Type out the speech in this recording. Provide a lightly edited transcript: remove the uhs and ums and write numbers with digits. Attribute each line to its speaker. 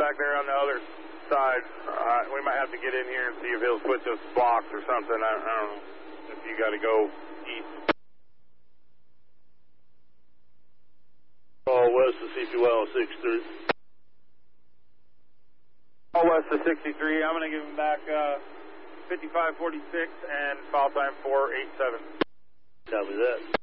Speaker 1: back there on the other side. We might have to get in here and see if he'll switch us blocks or something. I don't know if you got to go east.
Speaker 2: All west of CPY 63.
Speaker 1: All west of 63. I'm going to give him back 5546 and file time 487.
Speaker 2: Copy that.